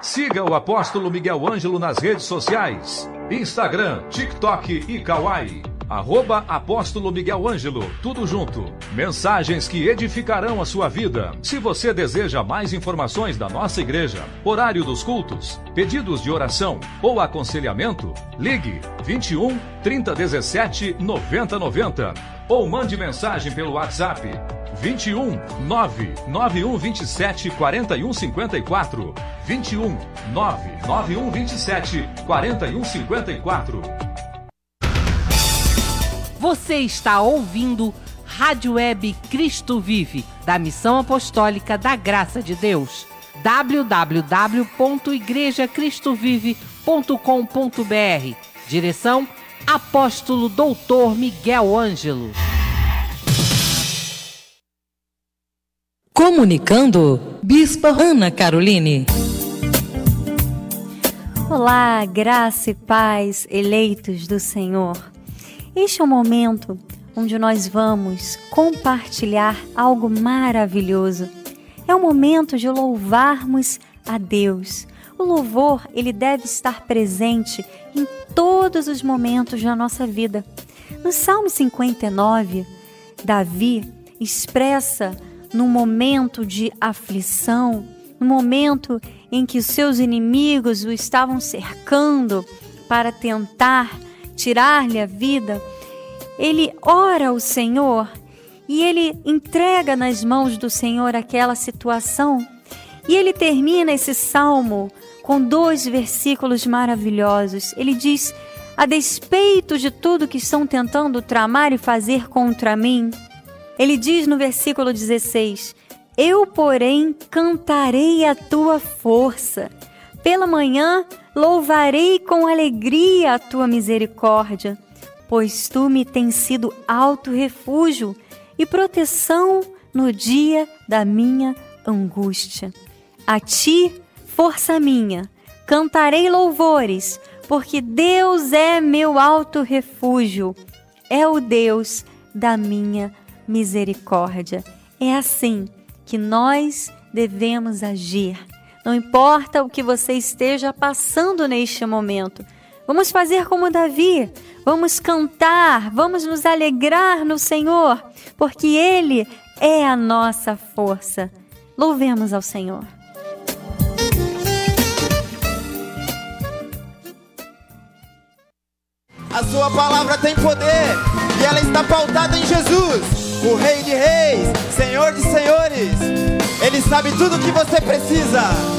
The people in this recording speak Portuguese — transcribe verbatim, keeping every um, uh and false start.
Siga o Apóstolo Miguel Ângelo nas redes sociais. Instagram, TikTok e Kawaii. Arroba Apóstolo Miguel Ângelo, tudo junto. Mensagens que edificarão a sua vida. Se você deseja mais informações da nossa igreja, horário dos cultos, pedidos de oração ou aconselhamento, ligue vinte e um, trinta, dezessete, noventa, noventa ou mande mensagem pelo WhatsApp vinte e um, nove nove um dois sete, quatro um cinco quatro, vinte e um, nove nove um dois sete, quatro um cinco quatro. Você está ouvindo Rádio Web Cristo Vive, da Missão Apostólica da Graça de Deus. w w w ponto igreja cristo vive ponto com ponto b r. Direção: Apóstolo doutor Miguel Ângelo. Comunicando, Bispa Ana Caroline. Olá, graça e paz, eleitos do Senhor. Este é o momento onde nós vamos compartilhar algo maravilhoso. É o momento de louvarmos a Deus. O louvor, ele deve estar presente em todos os momentos da nossa vida. No Salmo cinquenta e nove, Davi expressa num momento de aflição, no momento em que os seus inimigos o estavam cercando para tentar tirar-lhe a vida, ele ora ao Senhor e ele entrega nas mãos do Senhor aquela situação. E ele termina esse salmo com dois versículos maravilhosos. Ele diz: a despeito de tudo que estão tentando tramar e fazer contra mim, ele diz no versículo dezesseis: eu, porém, cantarei a tua força. Pela manhã louvarei com alegria a tua misericórdia, pois tu me tens sido alto refúgio e proteção no dia da minha angústia. A ti, força minha, cantarei louvores, porque Deus é meu alto refúgio, é o Deus da minha misericórdia. É assim que nós devemos agir. Não importa o que você esteja passando neste momento. Vamos fazer como Davi. Vamos cantar, vamos nos alegrar no Senhor, porque Ele é a nossa força. Louvemos ao Senhor. A sua palavra tem poder e ela está pautada em Jesus, o Rei de Reis, Senhor de Senhores. Ele sabe tudo o que você precisa.